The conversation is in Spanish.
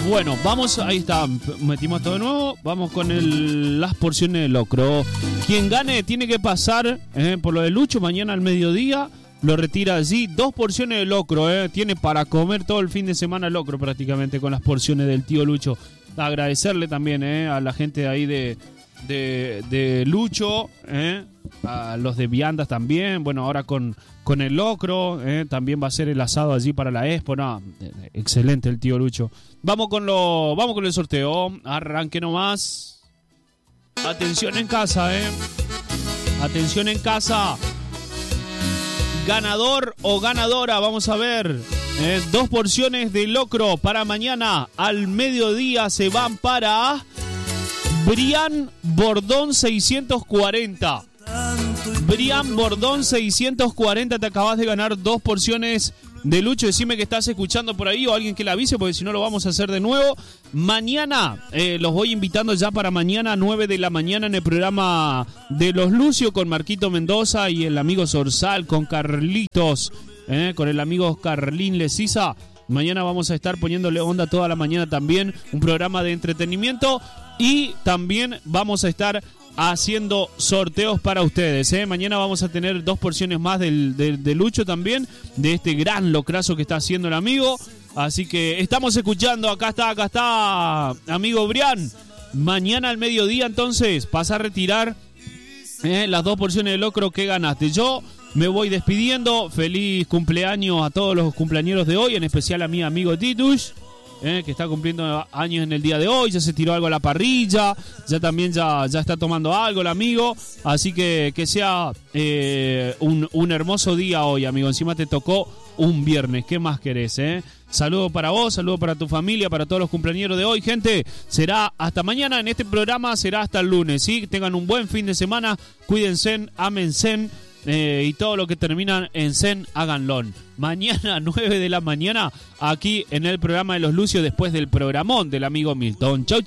Bueno, vamos, ahí está, metimos todo de nuevo. Vamos con las porciones de locro. Quien gane tiene que pasar por lo de Lucho mañana al mediodía. Lo retira allí, 2 porciones de locro, tiene para comer todo el fin de semana locro prácticamente con las porciones del tío Lucho. Agradecerle también a la gente de ahí de Lucho, a los de Viandas también. Bueno, ahora con el locro, también va a ser el asado allí para la Expo. No, excelente el tío Lucho. Vamos con el sorteo. Arranque nomás. Atención en casa, Atención en casa. Ganador o ganadora, vamos a ver. 2 porciones de locro para mañana al mediodía se van para Brian Bordón 640. Brian Bordón 640, te acabas de ganar 2 porciones de Lucho. Decime que estás escuchando por ahí o alguien que le avise, porque si no lo vamos a hacer de nuevo. Mañana, los voy invitando ya para mañana 9 de la mañana en el programa de Los Lucio con Marquito Mendoza y el amigo Sorsal, con Carlitos, con el amigo Carlín Leciza. Mañana vamos a estar poniéndole onda toda la mañana también, un programa de entretenimiento y también vamos a estar haciendo sorteos para ustedes. Mañana vamos a tener 2 porciones más de Lucho también, de este gran locrazo que está haciendo el amigo. Así que estamos escuchando, acá está, amigo Brian. Mañana al mediodía entonces vas a retirar las 2 porciones de locro que ganaste. Yo me voy despidiendo. Feliz cumpleaños a todos los cumpleañeros de hoy, en especial a mi amigo Titus, que está cumpliendo años en el día de hoy. Ya se tiró algo a la parrilla, ya está tomando algo el amigo. Así que sea un hermoso día hoy, amigo. Encima te tocó un viernes, ¿qué más querés? Saludo para vos, saludo para tu familia, para todos los cumpleañeros de hoy. Gente, será hasta mañana en este programa, será hasta el lunes, ¿sí? Tengan un buen fin de semana, cuídense, ámense. Y todo lo que terminan en Zen, háganlo. Mañana 9 de la mañana aquí en el programa de Los Lucios, después del programón del amigo Milton. Chau.